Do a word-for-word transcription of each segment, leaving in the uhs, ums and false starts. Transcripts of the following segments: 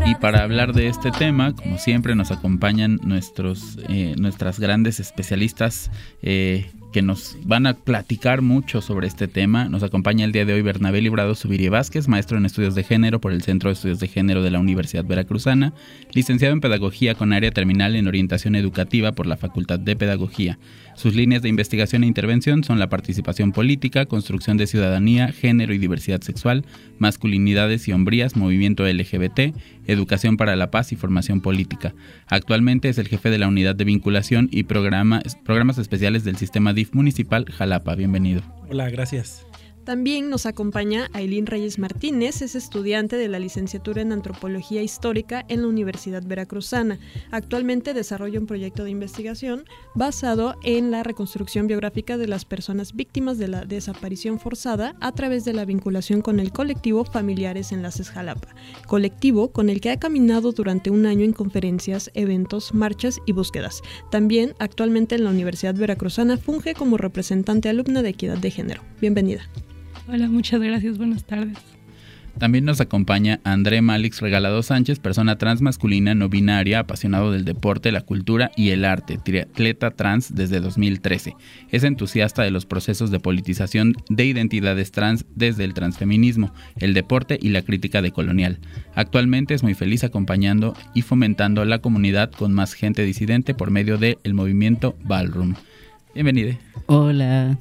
Y para hablar de este tema, como siempre, nos acompañan nuestros, eh, nuestras grandes especialistas eh, que nos van a platicar mucho sobre este tema. Nos acompaña el día de hoy Bernabé Librado Zuvirie Vázquez, maestro en Estudios de Género por el Centro de Estudios de Género de la Universidad Veracruzana, licenciado en Pedagogía con área terminal en Orientación Educativa por la Facultad de Pedagogía. Sus líneas de investigación e intervención son la participación política, construcción de ciudadanía, género y diversidad sexual, masculinidades y hombrías, movimiento L G B T, educación para la paz y formación política. Actualmente es el jefe de la unidad de vinculación y programa, programas especiales del sistema D I F municipal Jalapa. Bienvenido. Hola, gracias. También nos acompaña Ailín Reyes Martínez, es estudiante de la licenciatura en Antropología Histórica en la Universidad Veracruzana. Actualmente desarrolla un proyecto de investigación basado en la reconstrucción biográfica de las personas víctimas de la desaparición forzada a través de la vinculación con el colectivo Familiares Enlaces Jalapa, colectivo con el que ha caminado durante un año en conferencias, eventos, marchas y búsquedas. También actualmente en la Universidad Veracruzana funge como representante alumna de Equidad de Género. Bienvenida. Hola, muchas gracias, buenas tardes. También nos acompaña André Málix Regalado Sánchez, persona trans masculina no binaria, apasionado del deporte, la cultura y el arte, triatleta trans desde dos mil trece. Es entusiasta de los procesos de politización de identidades trans desde el transfeminismo, el deporte y la crítica decolonial. Actualmente es muy feliz acompañando y fomentando la comunidad con más gente disidente por medio del movimiento Ballroom. Bienvenida. Hola.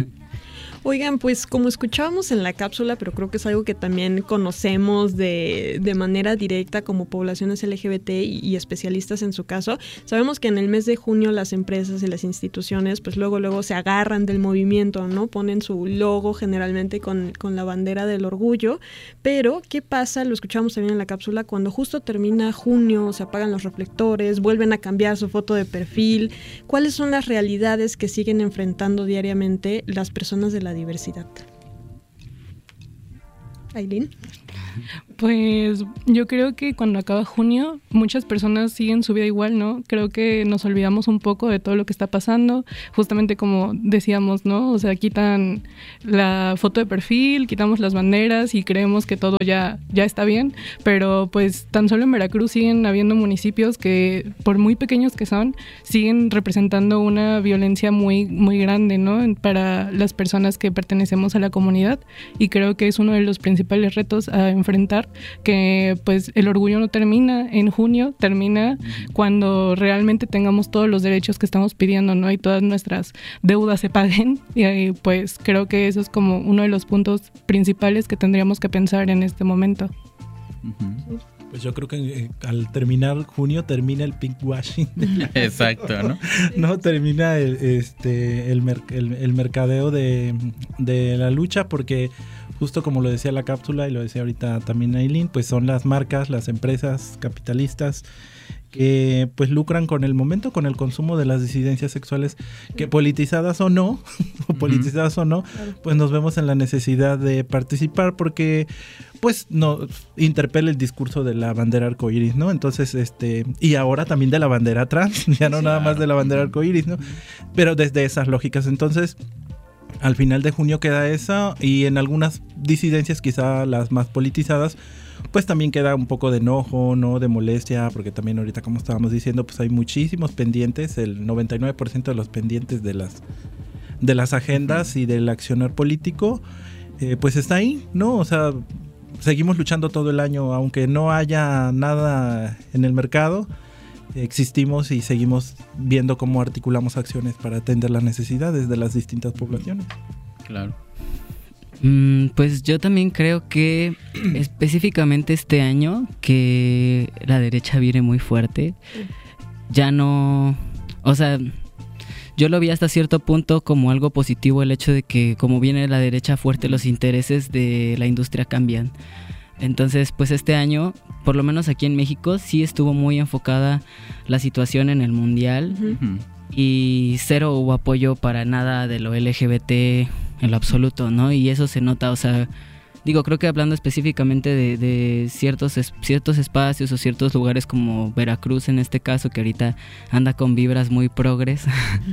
Oigan, pues como escuchábamos en la cápsula, pero creo que es algo que también conocemos de, de manera directa como poblaciones L G B T y, y especialistas en su caso, sabemos que en el mes de junio las empresas y las instituciones pues luego luego se agarran del movimiento, ¿no? Ponen su logo generalmente con, con la bandera del orgullo, pero ¿qué pasa? Lo escuchamos también en la cápsula, cuando justo termina junio, se apagan los reflectores, vuelven a cambiar su foto de perfil. ¿Cuáles son las realidades que siguen enfrentando diariamente las personas de la diversidad? Ailín. Pues yo creo que cuando acaba junio muchas personas siguen su vida igual, ¿no? Creo que nos olvidamos un poco de todo lo que está pasando, justamente como decíamos, ¿no? O sea, quitan la foto de perfil, quitamos las banderas y creemos que todo ya, ya está bien, pero pues tan solo en Veracruz siguen habiendo municipios que, por muy pequeños que son, siguen representando una violencia muy, muy grande, ¿no? Para las personas que pertenecemos a la comunidad, y creo que es uno de los principales retos a enfrentar, que pues el orgullo no termina en junio, termina cuando realmente tengamos todos los derechos que estamos pidiendo, ¿no? Y todas nuestras deudas se paguen, y pues creo que eso es como uno de los puntos principales que tendríamos que pensar en este momento. Uh-huh. Pues yo creo que eh, al terminar junio termina el pinkwashing. Exacto, ¿no? No, termina el, este, el, mer- el, el mercadeo de, de la lucha, porque justo como lo decía la cápsula y lo decía ahorita también Ailín, pues son las marcas, las empresas capitalistas que pues lucran con el momento, con el consumo de las disidencias sexuales, que politizadas o no, o politizadas uh-huh. o no, pues nos vemos en la necesidad de participar, porque pues no interpela el discurso de la bandera arcoíris, ¿no? Entonces, este, y ahora también de la bandera trans, ya no sí, nada claro. más de la bandera arcoíris, ¿no? Pero desde esas lógicas, entonces al final de junio queda esa, y en algunas disidencias, quizá las más politizadas, pues también queda un poco de enojo, ¿no? De molestia, porque también ahorita, como estábamos diciendo, pues hay muchísimos pendientes, el noventa y nueve por ciento de los pendientes de las, de las agendas y del accionar político, eh, pues está ahí, ¿no? O sea, seguimos luchando todo el año, aunque no haya nada en el mercado, existimos y seguimos viendo cómo articulamos acciones para atender las necesidades de las distintas poblaciones. Claro. Mm, pues yo también creo que específicamente este año que la derecha viene muy fuerte. Ya no, o sea, yo lo vi hasta cierto punto como algo positivo, el hecho de que como viene la derecha fuerte, los intereses de la industria cambian. Entonces, pues este año, por lo menos aquí en México, sí estuvo muy enfocada la situación en el mundial. Uh-huh. Y cero hubo apoyo para nada de lo L G B T en lo absoluto, ¿no? Y eso se nota, o sea, digo, creo que hablando específicamente de, de ciertos, es, ciertos espacios o ciertos lugares como Veracruz en este caso, que ahorita anda con vibras muy progres,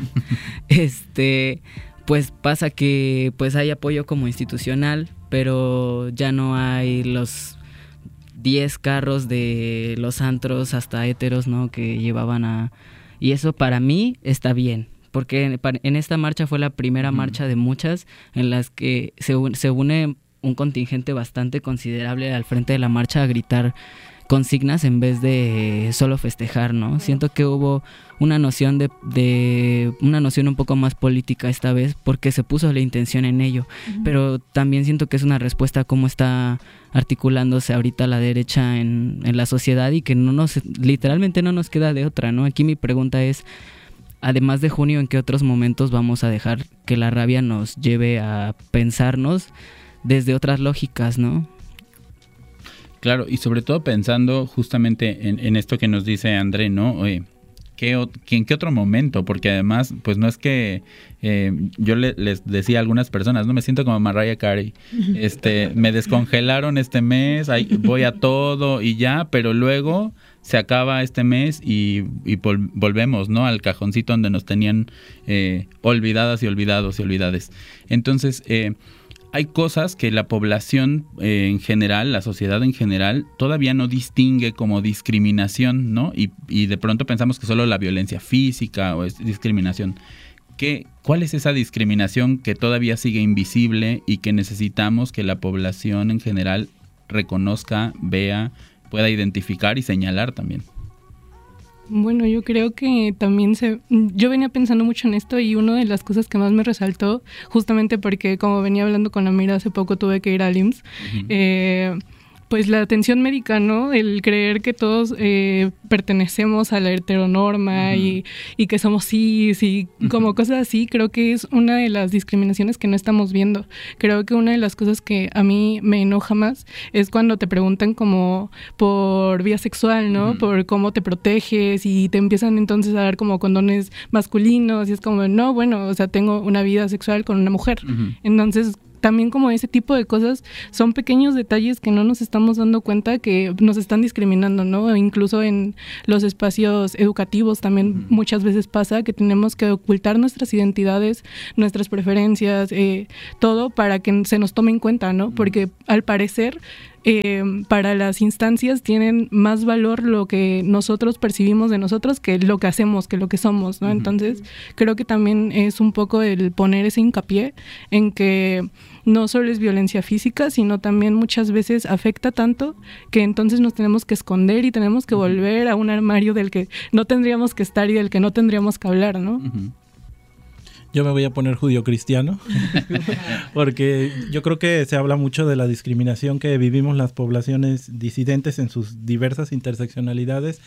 este, pues pasa que pues hay apoyo como institucional, pero ya no hay los diez carros de los antros hasta héteros, ¿no? Que llevaban a... Y eso para mí está bien, porque en esta marcha fue la primera uh-huh. marcha de muchas en las que se, se une un contingente bastante considerable al frente de la marcha a gritar consignas en vez de solo festejar, ¿no? Siento que hubo una noción de, de una noción un poco más política esta vez porque se puso la intención en ello, uh-huh. pero también siento que es una respuesta a cómo está articulándose ahorita la derecha en, en la sociedad y que no nos, literalmente no nos queda de otra, ¿no? Aquí mi pregunta es, además de junio, ¿en qué otros momentos vamos a dejar que la rabia nos lleve a pensarnos desde otras lógicas, ¿no? Claro, y sobre todo pensando justamente en, en esto que nos dice André, ¿no? Oye, ¿qué, ¿en qué otro momento? Porque además, pues no es que eh, yo le, les decía a algunas personas, no me siento como Mariah Carey, este, me descongelaron este mes, ahí voy a todo y ya, pero luego se acaba este mes y, y vol- volvemos, ¿no? Al cajoncito donde nos tenían eh, olvidadas y olvidados y olvidades. Entonces, eh, hay cosas que la población eh, en general, la sociedad en general, todavía no distingue como discriminación, ¿no? Y, y de pronto pensamos que solo la violencia física o es discriminación. ¿Qué, ¿Cuál es esa discriminación que todavía sigue invisible y que necesitamos que la población en general reconozca, vea, pueda identificar y señalar también? Bueno, yo creo que también se... Yo venía pensando mucho en esto y una de las cosas que más me resaltó, justamente porque como venía hablando con Amira hace poco, tuve que ir al I M S S, uh-huh. eh, pues la atención médica, ¿no? El creer que todos eh, pertenecemos a la heteronorma uh-huh. y, y que somos cis y uh-huh. como cosas así, creo que es una de las discriminaciones que no estamos viendo. Creo que una de las cosas que a mí me enoja más es cuando te preguntan como por vía sexual, ¿no? Uh-huh. Por cómo te proteges y te empiezan entonces a dar como condones masculinos y es como, no, bueno, o sea, tengo una vida sexual con una mujer. Uh-huh. Entonces, también como ese tipo de cosas son pequeños detalles que no nos estamos dando cuenta que nos están discriminando, ¿no? Incluso en los espacios educativos también uh-huh. muchas veces pasa que tenemos que ocultar nuestras identidades, nuestras preferencias, eh, todo para que se nos tome en cuenta, ¿no? Uh-huh. Porque al parecer eh, para las instancias tienen más valor lo que nosotros percibimos de nosotros que lo que hacemos, que lo que somos, ¿no? Uh-huh. Entonces creo que también es un poco el poner ese hincapié en que no solo es violencia física, sino también muchas veces afecta tanto que entonces nos tenemos que esconder y tenemos que volver a un armario del que no tendríamos que estar y del que no tendríamos que hablar, ¿no? Uh-huh. Yo me voy a poner judío cristiano porque yo creo que se habla mucho de la discriminación que vivimos las poblaciones disidentes en sus diversas interseccionalidades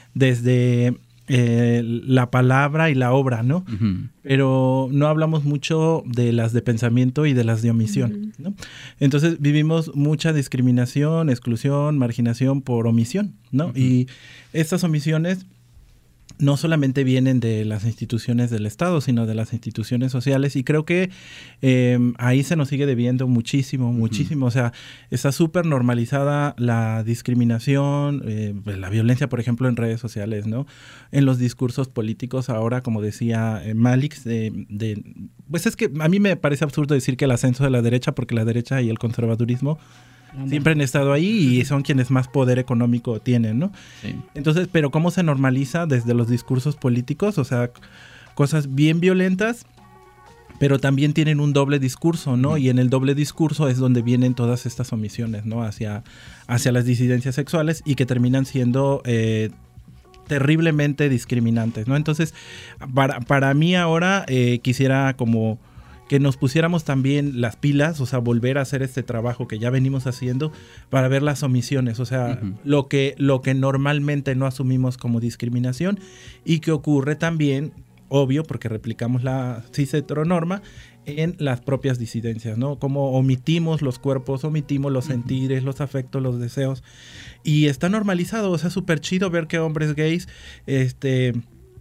desde eh, la palabra y la obra, ¿no? Uh-huh. Pero no hablamos mucho de las de pensamiento y de las de omisión, uh-huh. ¿no? Entonces vivimos mucha discriminación, exclusión, marginación por omisión, ¿no? Uh-huh. Y estas omisiones no solamente vienen de las instituciones del Estado, sino de las instituciones sociales, y creo que eh, ahí se nos sigue debiendo muchísimo, muchísimo. Uh-huh. O sea, está súper normalizada la discriminación, eh, la violencia, por ejemplo, en redes sociales, ¿no? En los discursos políticos ahora, como decía eh, Malix, de, de, pues es que a mí me parece absurdo decir que el ascenso de la derecha, porque la derecha y el conservadurismo siempre han estado ahí y son quienes más poder económico tienen, ¿no? Sí. Entonces, pero ¿cómo se normaliza desde los discursos políticos? O sea, cosas bien violentas, pero también tienen un doble discurso, ¿no? Y en el doble discurso es donde vienen todas estas omisiones, ¿no? Hacia, hacia las disidencias sexuales y que terminan siendo eh, terriblemente discriminantes, ¿no? Entonces, para, para mí ahora eh, quisiera como que nos pusiéramos también las pilas, o sea, volver a hacer este trabajo que ya venimos haciendo para ver las omisiones, o sea, uh-huh. lo que, lo que normalmente no asumimos como discriminación y que ocurre también, obvio, porque replicamos la cis heteronorma en las propias disidencias, ¿no? Como omitimos los cuerpos, omitimos los uh-huh. sentires, los afectos, los deseos, y está normalizado, o sea, súper chido ver que hombres gays, este...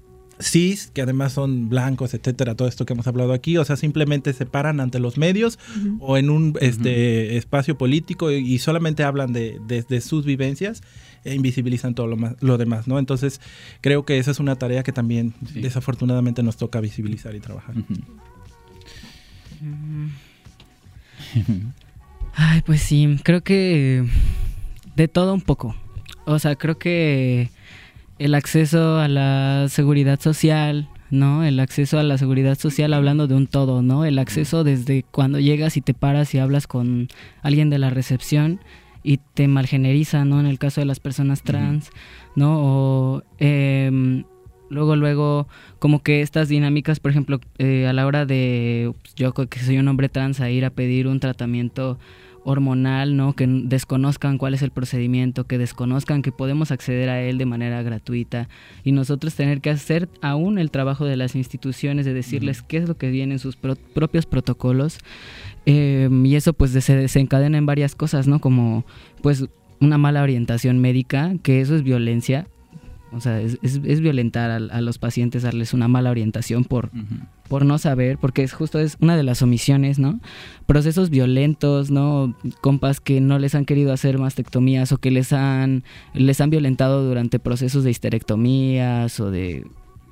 cis, que además son blancos, etcétera, todo esto que hemos hablado aquí, o sea, simplemente se paran ante los medios uh-huh. o en un este uh-huh. espacio político y, y solamente hablan de, de, de sus vivencias e invisibilizan todo lo, más, lo demás, ¿no? Entonces, creo que esa es una tarea que también sí. desafortunadamente nos toca visibilizar y trabajar. Uh-huh. Ay, pues sí, creo que de todo un poco. O sea, creo que el acceso a la seguridad social, ¿no? El acceso a la seguridad social hablando de un todo, ¿no? El acceso desde cuando llegas y te paras y hablas con alguien de la recepción y te malgeneriza, ¿no? En el caso de las personas trans, ¿no? O eh, luego, luego, como que estas dinámicas, por ejemplo, eh, a la hora de, pues, yo que soy un hombre trans, a ir a pedir un tratamiento hormonal, ¿no? Que desconozcan cuál es el procedimiento, que desconozcan que podemos acceder a él de manera gratuita y nosotros tener que hacer aún el trabajo de las instituciones de decirles uh-huh. qué es lo que viene en sus pro- propios protocolos eh, y eso pues se desencadena en varias cosas, ¿no? Como pues una mala orientación médica, que eso es violencia. O sea, es, es, es violentar a, a los pacientes, darles una mala orientación por, uh-huh. por no saber, porque es justo es una de las omisiones, ¿no? Procesos violentos, ¿no? Compas que no les han querido hacer mastectomías o que les han, les han violentado durante procesos de histerectomías o de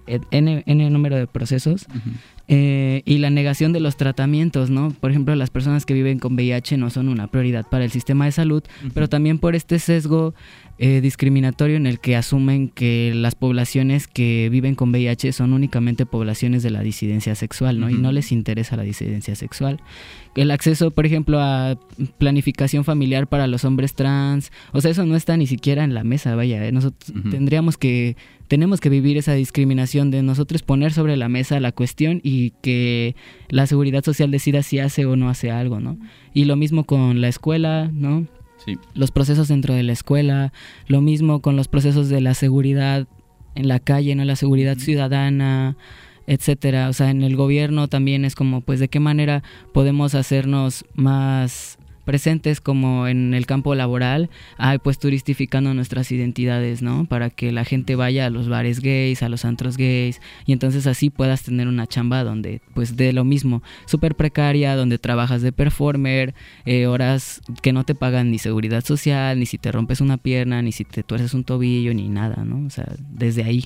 N, N número de procesos. Uh-huh. Eh, y la negación de los tratamientos, ¿no? Por ejemplo, las personas que viven con V I H no son una prioridad para el sistema de salud, uh-huh. pero también por este sesgo eh, discriminatorio en el que asumen que las poblaciones que viven con V I H son únicamente poblaciones de la disidencia sexual, ¿no? Uh-huh. Y no les interesa la disidencia sexual. El acceso, por ejemplo, a planificación familiar para los hombres trans, o sea, eso no está ni siquiera en la mesa, vaya, ¿eh? Nosotros uh-huh. tendríamos que, tenemos que vivir esa discriminación de nosotros poner sobre la mesa la cuestión y que la seguridad social decida si hace o no hace algo, ¿no? Y lo mismo con la escuela, ¿no? Sí. Los procesos dentro de la escuela, lo mismo con los procesos de la seguridad en la calle, ¿no? La seguridad uh-huh. ciudadana, etcétera. O sea, en el gobierno también es como, pues, ¿de qué manera podemos hacernos más presentes como en el campo laboral? Ay, pues turistificando nuestras identidades, ¿no? Para que la gente vaya a los bares gays, a los antros gays, y entonces así puedas tener una chamba donde, pues, de lo mismo, súper precaria, donde trabajas de performer, eh, horas que no te pagan ni seguridad social, ni si te rompes una pierna, ni si te tuerces un tobillo, ni nada, ¿no? O sea, desde ahí.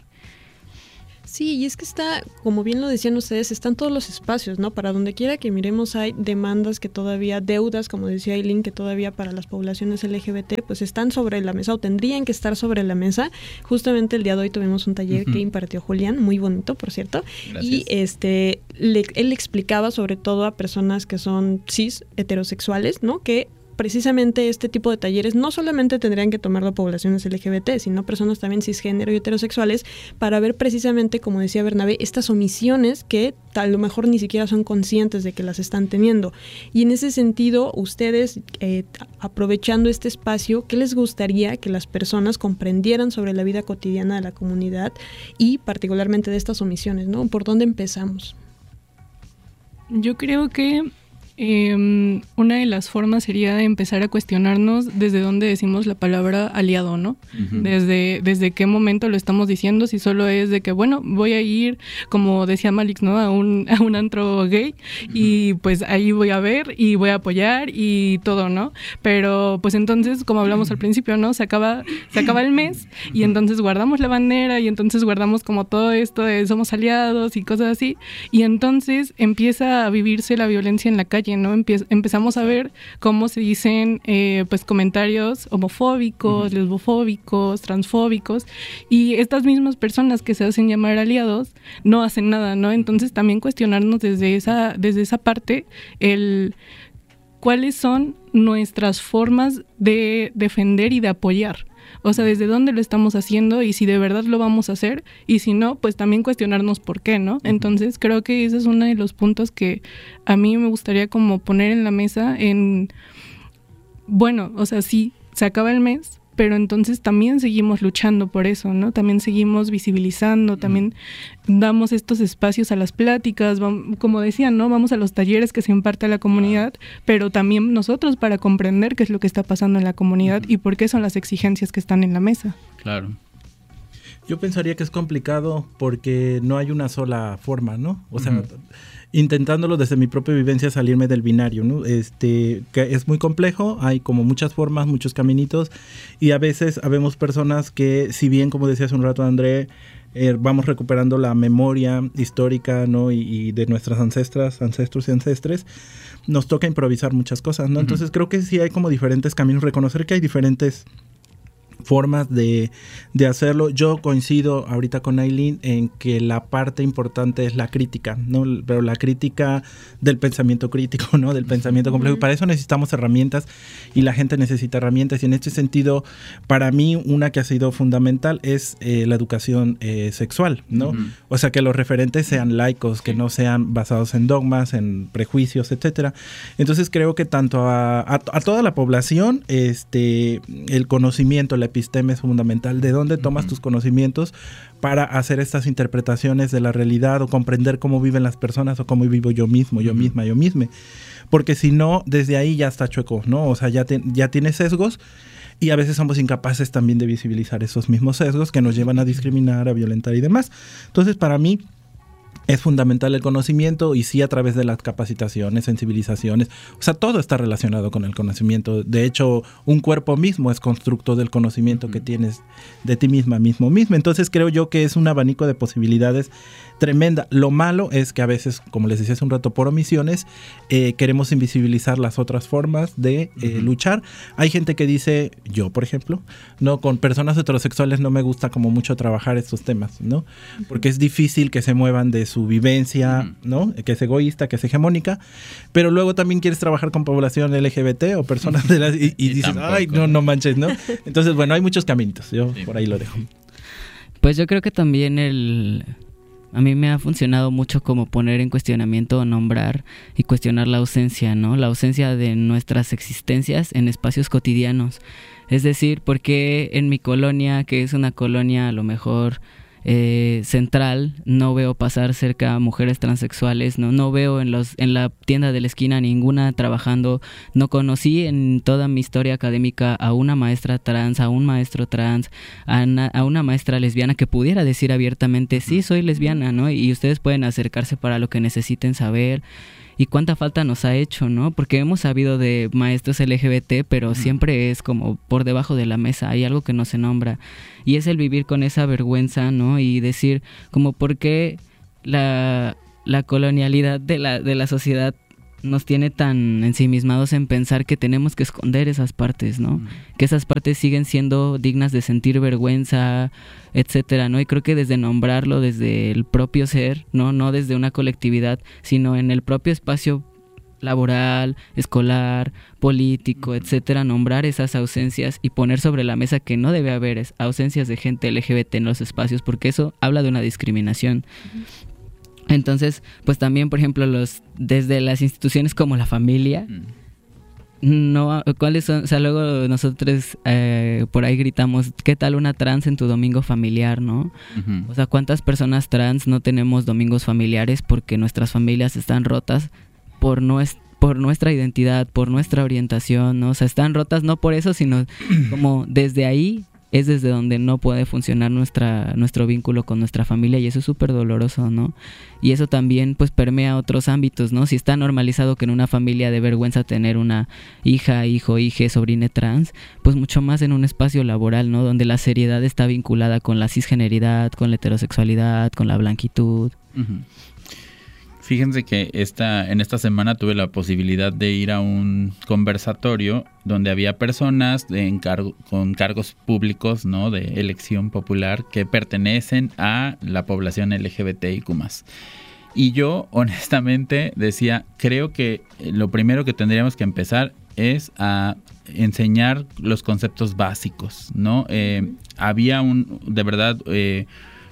Sí, y es que está, como bien lo decían ustedes, están todos los espacios, ¿no? Para donde quiera que miremos hay demandas que todavía, deudas, como decía Aileen, que todavía para las poblaciones L G B T, pues están sobre la mesa o tendrían que estar sobre la mesa. Justamente el día de hoy tuvimos un taller uh-huh. que impartió Julián, muy bonito, por cierto. Gracias. Y este, le, él explicaba sobre todo a personas que son cis, heterosexuales, ¿no? Que precisamente este tipo de talleres no solamente tendrían que tomarlo poblaciones L G B T, sino personas también cisgénero y heterosexuales, para ver precisamente, como decía Bernabé, estas omisiones que a lo mejor ni siquiera son conscientes de que las están teniendo. Y en ese sentido, ustedes, eh, aprovechando este espacio, ¿qué les gustaría que las personas comprendieran sobre la vida cotidiana de la comunidad y particularmente de estas omisiones, ¿no? ¿Por dónde empezamos? Yo creo que Eh, una de las formas sería empezar a cuestionarnos desde dónde decimos la palabra aliado, ¿no? Uh-huh. Desde, desde qué momento lo estamos diciendo, si solo es de que, bueno, voy a ir, como decía Malix, ¿no? A un, a un antro gay uh-huh. y pues ahí voy a ver y voy a apoyar y todo, ¿no? Pero pues entonces, como hablamos uh-huh. al principio, ¿no? Se acaba, se acaba el mes y entonces guardamos la bandera y entonces guardamos como todo esto de somos aliados y cosas así, y entonces empieza a vivirse la violencia en la calle, ¿no? Empie- empezamos a ver cómo se dicen eh, pues comentarios homofóbicos, uh-huh. lesbofóbicos, transfóbicos, y estas mismas personas que se hacen llamar aliados no hacen nada, ¿no? Entonces también cuestionarnos desde esa, desde esa parte el cuáles son nuestras formas de defender y de apoyar. O sea, desde dónde lo estamos haciendo y si de verdad lo vamos a hacer, y si no, pues también cuestionarnos por qué, ¿no? Entonces creo que ese es uno de los puntos que a mí me gustaría como poner en la mesa en, bueno, o sea, sí, se acaba el mes, pero entonces también seguimos luchando por eso, ¿no? También seguimos visibilizando, también damos estos espacios a las pláticas, vamos, como decían, ¿no? Vamos a los talleres que se imparte a la comunidad, pero también nosotros para comprender qué es lo que está pasando en la comunidad uh-huh. y por qué son las exigencias que están en la mesa. Claro. Yo pensaría que es complicado porque no hay una sola forma, ¿no? O sea, uh-huh. intentándolo desde mi propia vivencia salirme del binario, ¿no? Este, que es muy complejo, hay como muchas formas, muchos caminitos, y a veces habemos personas que, si bien, como decía hace un rato André, eh, vamos recuperando la memoria histórica, ¿no? Y, y de nuestras ancestras, ancestros y ancestres, nos toca improvisar muchas cosas, ¿no? Uh-huh. Entonces creo que sí hay como diferentes caminos, reconocer que hay diferentes formas de, de hacerlo. Yo coincido ahorita con Aileen en que la parte importante es la crítica, ¿no? Pero la crítica del pensamiento crítico, ¿no? Del pensamiento complejo. Y para eso necesitamos herramientas y la gente necesita herramientas. Y en este sentido, para mí, una que ha sido fundamental es eh, la educación eh, sexual, ¿no? Uh-huh. O sea, que los referentes sean laicos, que no sean basados en dogmas, en prejuicios, etcétera. Entonces creo que tanto a, a, a toda la población, este, el conocimiento, la episteme es fundamental. ¿De dónde tomas uh-huh. tus conocimientos para hacer estas interpretaciones de la realidad o comprender cómo viven las personas o cómo vivo yo mismo, yo uh-huh. misma, yo misma? Porque si no, desde ahí ya está chueco, ¿no? O sea, ya, te, ya tiene sesgos y a veces somos incapaces también de visibilizar esos mismos sesgos que nos llevan a discriminar, a violentar y demás. Entonces, para mí, es fundamental el conocimiento y sí a través de las capacitaciones, sensibilizaciones. O sea, todo está relacionado con el conocimiento. De hecho, un cuerpo mismo es constructo del conocimiento que tienes de ti misma, mismo, mismo. Entonces creo yo que es un abanico de posibilidades tremenda. Lo malo es que a veces, como les decía hace un rato, por omisiones, eh, queremos invisibilizar las otras formas de eh, uh-huh. luchar. Hay gente que dice, yo por ejemplo, no, con personas heterosexuales no me gusta como mucho trabajar estos temas, ¿no? Porque es difícil que se muevan de su vivencia, uh-huh. ¿no? Que es egoísta, que es hegemónica, pero luego también quieres trabajar con población L G B T o personas de las... Y, y, y dices, tampoco. Ay, no, no manches, ¿no? Entonces, bueno, hay muchos caminitos. Yo sí. por ahí lo dejo. Pues yo creo que también el... A mí me ha funcionado mucho como poner en cuestionamiento o nombrar y cuestionar la ausencia, ¿no? La ausencia de nuestras existencias en espacios cotidianos. Es decir, ¿por qué en mi colonia, que es una colonia a lo mejor eh, central, no veo pasar cerca a mujeres transexuales? No, no veo en los en la tienda de la esquina ninguna trabajando. No conocí en toda mi historia académica a una maestra trans, a un maestro trans, a, na, a una maestra lesbiana que pudiera decir abiertamente, sí, soy lesbiana, ¿no? Y ustedes pueden acercarse para lo que necesiten saber. Y cuánta falta nos ha hecho, ¿no? Porque hemos sabido de maestros L G B T, pero uh-huh. siempre es como por debajo de la mesa, hay algo que no se nombra. Y es el vivir con esa vergüenza, ¿no? Y decir, como, ¿por qué la, la colonialidad de la, de la sociedad nos tiene tan ensimismados en pensar que tenemos que esconder esas partes, ¿no? Uh-huh. Que esas partes siguen siendo dignas de sentir vergüenza, etcétera, ¿no? Y creo que desde nombrarlo, desde el propio ser, ¿no? No desde una colectividad, sino en el propio espacio laboral, escolar, político, etcétera, nombrar esas ausencias y poner sobre la mesa que no debe haber ausencias de gente L G B T en los espacios, porque eso habla de una discriminación. Uh-huh. Entonces, pues también, por ejemplo, los desde las instituciones como la familia, mm. no, ¿cuáles son? O sea, luego nosotros eh, por ahí gritamos, ¿qué tal una trans en tu domingo familiar, no? Uh-huh. O sea, ¿cuántas personas trans no tenemos domingos familiares porque nuestras familias están rotas por nuestra por nuestra identidad, por nuestra orientación, ¿no? O sea, están rotas no por eso, sino como desde ahí es desde donde no puede funcionar nuestra nuestro vínculo con nuestra familia, y eso es súper doloroso, ¿no? Y eso también pues permea otros ámbitos, ¿no? Si está normalizado que en una familia de vergüenza tener una hija, hijo, hije, sobrina trans, pues mucho más en un espacio laboral, ¿no? Donde la seriedad está vinculada con la cisgeneridad, con la heterosexualidad, con la blanquitud. Uh-huh. Fíjense que esta, en esta semana tuve la posibilidad de ir a un conversatorio donde había personas de encargo, con cargos públicos, ¿no? De elección popular que pertenecen a la población L G B T I Q más. Y yo honestamente decía, creo que lo primero que tendríamos que empezar es a enseñar los conceptos básicos, ¿no? Eh, había un, de verdad... Eh,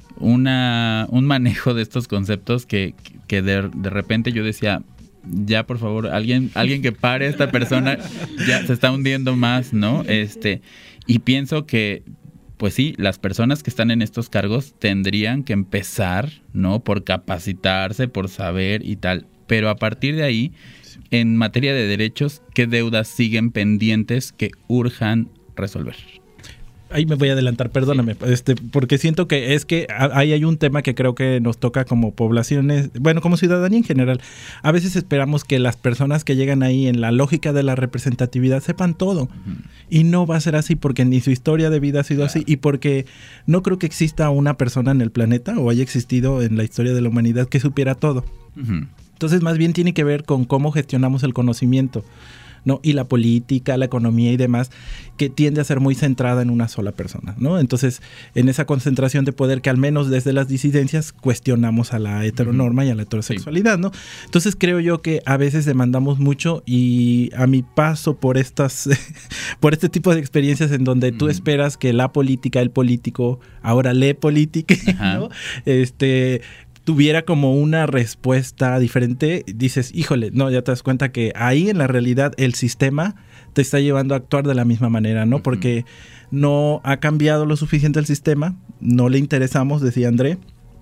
Una, un manejo de estos conceptos que, que de, de repente yo decía, ya por favor, alguien, alguien que pare a esta persona, ya se está hundiendo más, ¿no? Este, y pienso que, pues sí, las personas que están en estos cargos tendrían que empezar, ¿no? Por capacitarse, por saber y tal, pero a partir de ahí, en materia de derechos, ¿qué deudas siguen pendientes que urjan resolver? Ahí me voy a adelantar, perdóname, sí. este, porque siento que es que ahí hay un tema que creo que nos toca como poblaciones, bueno, como ciudadanía en general. A veces esperamos que las personas que llegan ahí en la lógica de la representatividad sepan todo. Uh-huh. Y no va a ser así porque ni su historia de vida ha sido claro. así, y porque no creo que exista una persona en el planeta o haya existido en la historia de la humanidad que supiera todo. Uh-huh. Entonces, más bien tiene que ver con cómo gestionamos el conocimiento. ¿no? Y la política, la economía y demás, que tiende a ser muy centrada en una sola persona, ¿no? Entonces, en esa concentración de poder que al menos desde las disidencias cuestionamos a la heteronorma y a la heterosexualidad, ¿no? Entonces, creo yo que a veces demandamos mucho y a mi paso por estas, por este tipo de experiencias en donde tú esperas que la política, el político, ahora le politique, ¿no? Este... tuviera como una respuesta diferente, dices, híjole, no, ya te das cuenta que ahí en la realidad el sistema te está llevando a actuar de la misma manera, ¿no? Uh-huh. Porque no ha cambiado lo suficiente el sistema, no le interesamos, decía André,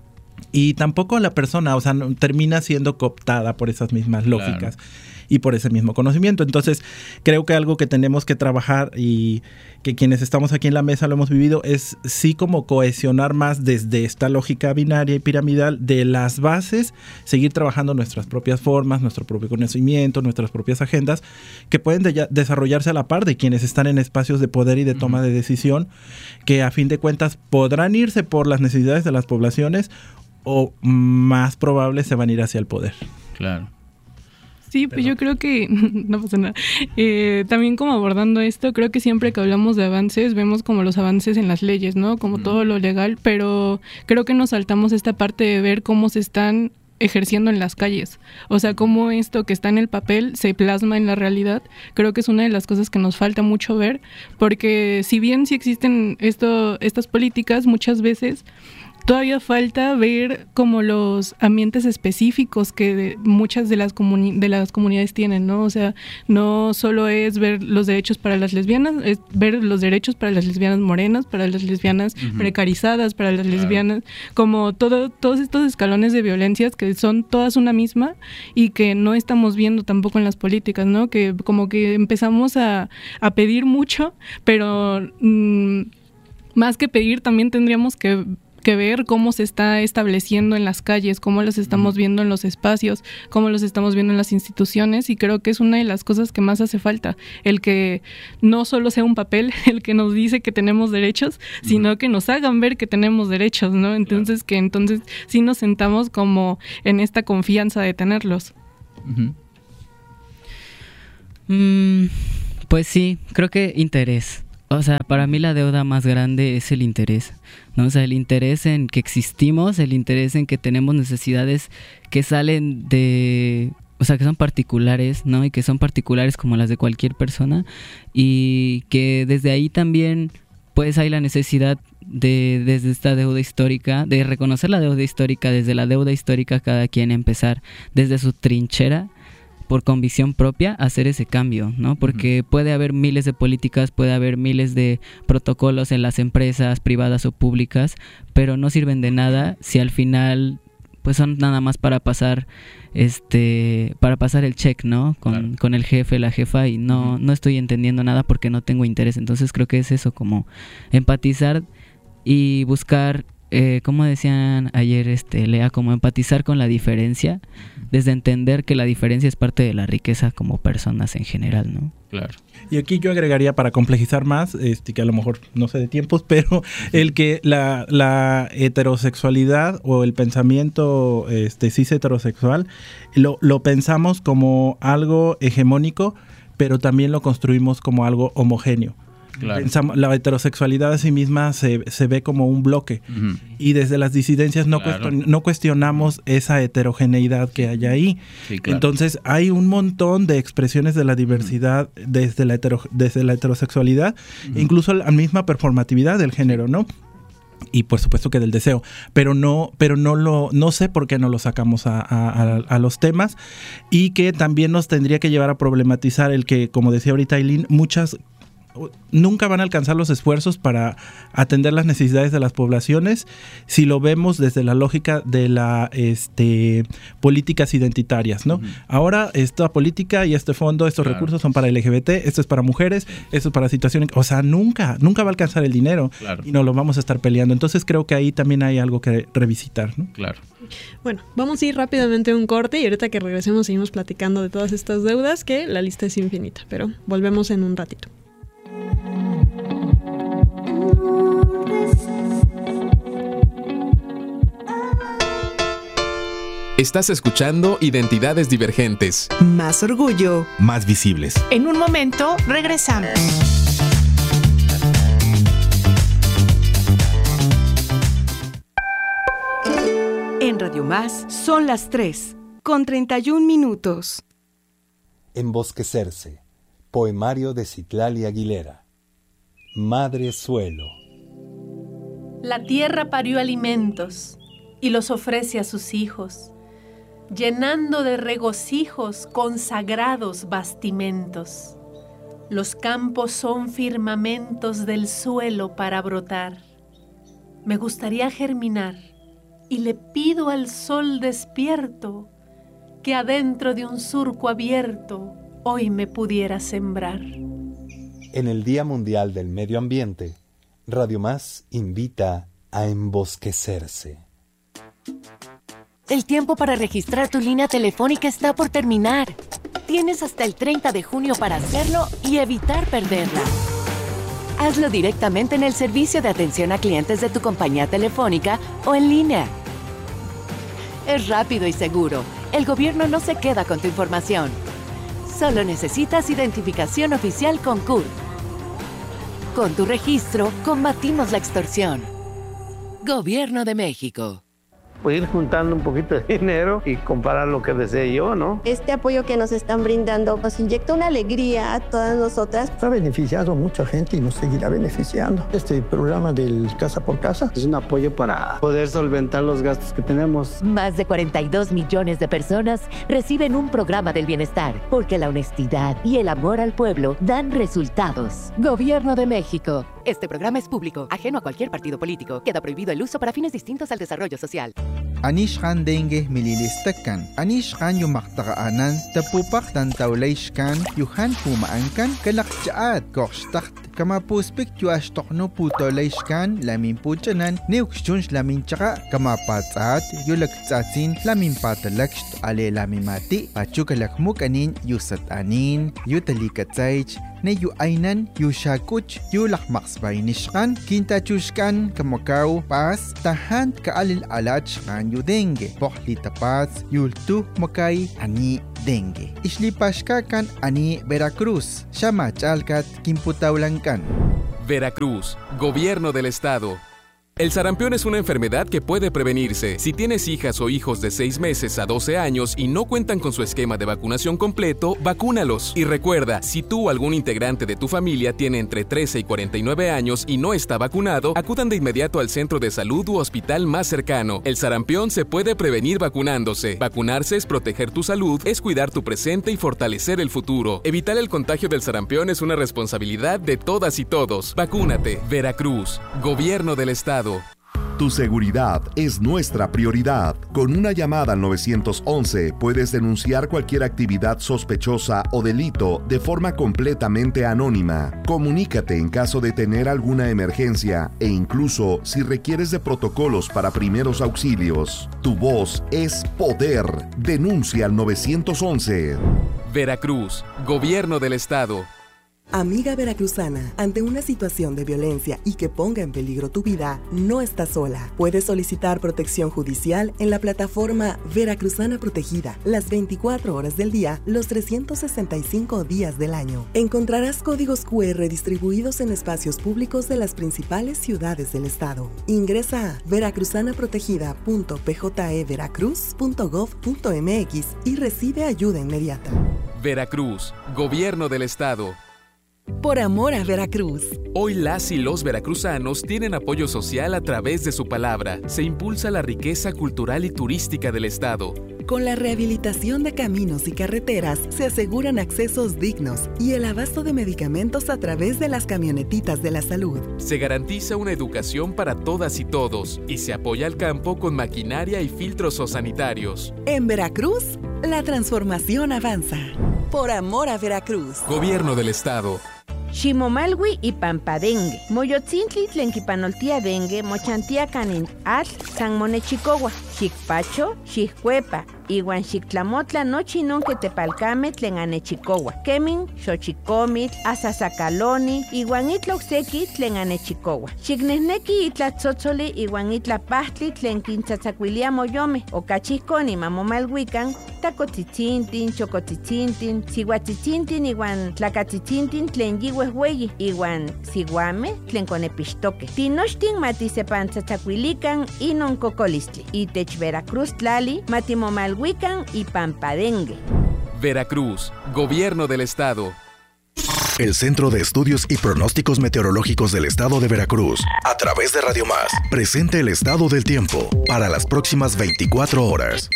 y tampoco a la persona, o sea, no, termina siendo cooptada por esas mismas lógicas. Claro. Y por ese mismo conocimiento. Entonces, creo que algo que tenemos que trabajar y que quienes estamos aquí en la mesa lo hemos vivido es sí como cohesionar más desde esta lógica binaria y piramidal de las bases, seguir trabajando nuestras propias formas, nuestro propio conocimiento, nuestras propias agendas, que pueden de- desarrollarse a la par de quienes están en espacios de poder y de toma uh-huh. de decisión, que a fin de cuentas podrán irse por las necesidades de las poblaciones o más probable se van a ir hacia el poder. Claro. Sí, pues yo creo que no pasa nada. Eh, también como abordando esto, creo que siempre que hablamos de avances, vemos como los avances en las leyes, ¿no? Como mm. todo lo legal, pero creo que nos saltamos esta parte de ver cómo se están ejerciendo en las calles. O sea, cómo esto que está en el papel se plasma en la realidad. Creo que es una de las cosas que nos falta mucho ver, porque si bien sí existen esto, estas políticas, muchas veces todavía falta ver como los ambientes específicos que de, muchas de las, comuni- de las comunidades tienen, ¿no? O sea, no solo es ver los derechos para las lesbianas, es ver los derechos para las lesbianas morenas, para las lesbianas uh-huh. precarizadas, para las claro. lesbianas, como todo, todos estos escalones de violencias que son todas una misma y que no estamos viendo tampoco en las políticas, ¿no? Que como que empezamos a, a pedir mucho, pero mmm, más que pedir también tendríamos que que ver cómo se está estableciendo en las calles, cómo los estamos viendo en los espacios, cómo los estamos viendo en las instituciones, y creo que es una de las cosas que más hace falta, el que no solo sea un papel el que nos dice que tenemos derechos, sino que nos hagan ver que tenemos derechos, ¿no? Entonces, claro. que entonces sí nos sentamos como en esta confianza de tenerlos. Uh-huh. Mm, pues sí, creo que interés. O sea, para mí la deuda más grande es el interés, ¿no? O sea, el interés en que existimos, el interés en que tenemos necesidades que salen de... O sea, que son particulares, ¿no? Y que son particulares como las de cualquier persona. Y que desde ahí también, pues, hay la necesidad de, desde esta deuda histórica, de reconocer la deuda histórica, desde la deuda histórica cada quien empezar desde su trinchera, por convicción propia, hacer ese cambio, ¿no? Porque uh-huh. puede haber miles de políticas, puede haber miles de protocolos en las empresas privadas o públicas, pero no sirven de nada si al final pues son nada más para pasar este para pasar el check, ¿no? Con, claro. con el jefe, la jefa, y no, uh-huh. no estoy entendiendo nada porque no tengo interés. Entonces creo que es eso, como empatizar y buscar, eh, como decían ayer este Lea, como empatizar con la diferencia, desde entender que la diferencia es parte de la riqueza como personas en general, ¿no? Claro. Y aquí yo agregaría, para complejizar más, este, que a lo mejor no sé de tiempos, pero el que la, la heterosexualidad o el pensamiento este, cis heterosexual lo, lo pensamos como algo hegemónico, pero también lo construimos como algo homogéneo. Claro. Pensamos, la heterosexualidad a sí misma se, se ve como un bloque, uh-huh. y desde las disidencias no, claro. cuestion, no cuestionamos esa heterogeneidad que hay ahí. Sí, claro. Entonces hay un montón de expresiones de la diversidad uh-huh. desde, la hetero, desde la heterosexualidad, uh-huh. incluso la misma performatividad del género, ¿no? Y por supuesto que del deseo, pero no, pero no lo, no sé por qué no lo sacamos a, a, a los temas, y que también nos tendría que llevar a problematizar el que, como decía ahorita Aileen, muchas nunca van a alcanzar los esfuerzos para atender las necesidades de las poblaciones si lo vemos desde la lógica de las este, políticas identitarias, ¿no? Uh-huh. Ahora esta política y este fondo, estos claro. recursos son para L G B T, esto es para mujeres, esto es para situaciones, o sea, nunca, nunca va a alcanzar el dinero, claro. y nos lo vamos a estar peleando. Entonces creo que ahí también hay algo que revisitar, ¿no? Claro. Bueno, vamos a ir rápidamente a un corte y ahorita que regresemos seguimos platicando de todas estas deudas, que la lista es infinita, pero volvemos en un ratito. Estás escuchando Identidades Divergentes. Más orgullo. Más visibles. En un momento, regresamos. En Radio Más son las tres, con treinta y un minutos. Embosquecerse. Poemario de Citlali Aguilera. Madre suelo. La tierra parió alimentos y los ofrece a sus hijos, llenando de regocijos consagrados bastimentos. Los campos son firmamentos del suelo para brotar. Me gustaría germinar y le pido al sol despierto que adentro de un surco abierto hoy me pudiera sembrar. En el Día Mundial del Medio Ambiente, Radio Más invita a embosquecerse. El tiempo para registrar tu línea telefónica está por terminar. Tienes hasta el treinta de junio para hacerlo y evitar perderla. Hazlo directamente en el servicio de atención a clientes de tu compañía telefónica o en línea. Es rápido y seguro. El gobierno no se queda con tu información. Solo necesitas identificación oficial con C U R. Con tu registro, combatimos la extorsión. Gobierno de México. Pues ir juntando un poquito de dinero y comprar lo que desee yo, ¿no? Este apoyo que nos están brindando nos inyecta una alegría a todas nosotras. Ha beneficiado a mucha gente y nos seguirá beneficiando. Este programa del Casa por Casa es un apoyo para poder solventar los gastos que tenemos. Más de cuarenta y dos millones de personas reciben un programa del bienestar, porque la honestidad y el amor al pueblo dan resultados. Gobierno de México. Este programa es público, ajeno a cualquier partido político. Queda prohibido el uso para fines distintos al desarrollo social. Anishkan dengue mililistakan. Anishkan yumaktaanan tapupak tantawlayshkan yuhan pumaankan kalakchaat korshtakt kama puspik yuashtokno putolayshkan lamin puchanan neukshunsh lamin chaka kama patsaat yulaktsatsin lamin patalakst ale lamimati pachukalakmuk anin yusatanin yutalikatsaych ne yu ainan yu shakuch yu lakmaksbaynishkan kintachushkan kamakaw pas tahan kaalil alachkan yu dengue pohli tapaz yultu makay ani dengue islipashkakan ani Veracruz shamachalkat kimputawlankan. Veracruz, Gobierno del Estado. El sarampión es una enfermedad que puede prevenirse. Si tienes hijas o hijos de seis meses a doce años y no cuentan con su esquema de vacunación completo, vacúnalos. Y recuerda, si tú o algún integrante de tu familia tiene entre trece y cuarenta y nueve años y no está vacunado, acudan de inmediato al centro de salud u hospital más cercano. El sarampión se puede prevenir vacunándose. Vacunarse es proteger tu salud, es cuidar tu presente y fortalecer el futuro. Evitar el contagio del sarampión es una responsabilidad de todas y todos. Vacúnate. Veracruz, Gobierno del Estado. Tu seguridad es nuestra prioridad. Con una llamada al nueve once puedes denunciar cualquier actividad sospechosa o delito de forma completamente anónima. Comunícate en caso de tener alguna emergencia e incluso si requieres de protocolos para primeros auxilios. Tu voz es poder. Denuncia al nueve once. Veracruz, Gobierno del Estado. Amiga veracruzana, ante una situación de violencia y que ponga en peligro tu vida, no estás sola. Puedes solicitar protección judicial en la plataforma Veracruzana Protegida, las veinticuatro horas del día, los trescientos sesenta y cinco días del año. Encontrarás códigos cu erre distribuidos en espacios públicos de las principales ciudades del estado. Ingresa a veracruzanaprotegida punto p j e veracruz punto gov punto m x y recibe ayuda inmediata. Veracruz, Gobierno del Estado. Por amor a Veracruz. Hoy las y los veracruzanos tienen apoyo social a través de su palabra. Se impulsa la riqueza cultural y turística del estado. Con la rehabilitación de caminos y carreteras se aseguran accesos dignos y el abasto de medicamentos a través de las camionetitas de la salud. Se garantiza una educación para todas y todos y se apoya al campo con maquinaria y filtros sanitarios. En Veracruz, la transformación avanza. Por amor a Veracruz. Gobierno del Estado. Ximomalwi y Pampadengue. Moyotzintli tlenquipanoltia dengue, mochantia canin atl, san monechicohua, xicpacho, xiccuepa, iwan xictlamotla nochi non que tepalcame tlen anechicowa. Kemin xochicomitl, asasacaloni, iwan itla okseki tlen anechicowa. Xicnehneki itla tzotzoli iwan itla pahtli tlen kintzatzakuilia moyome. Okachihkoni mamomalhuikan tacotzitzintin, chocotzitzintin, sihuatzitzintin iwan tlacatzitzintin tlen yihuehueyi, iwan sihuame tlen konepixtoque. Tinochtin matisepantzatzakuilikan inon cocolistli. Itech Veracruz tlali matimomalhuikan y Pampadengue. Veracruz, Gobierno del Estado. El Centro de Estudios y Pronósticos Meteorológicos del Estado de Veracruz, a través de Radio Más, presenta el estado del tiempo para las próximas veinticuatro horas.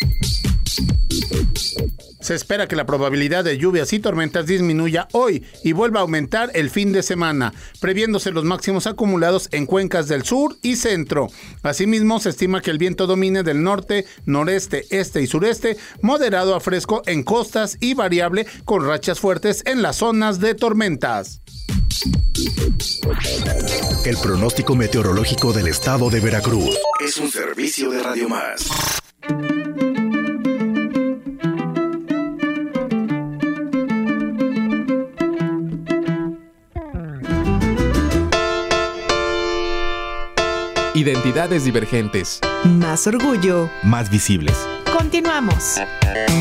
Se espera que la probabilidad de lluvias y tormentas disminuya hoy y vuelva a aumentar el fin de semana, previéndose los máximos acumulados en cuencas del sur y centro. Asimismo, se estima que el viento domine del norte, noreste, este y sureste, moderado a fresco en costas y variable con rachas fuertes en las zonas de tormentas. El pronóstico meteorológico del Estado de Veracruz es un servicio de Radio Más. Identidades divergentes. Más orgullo. Más visibles. Continuamos.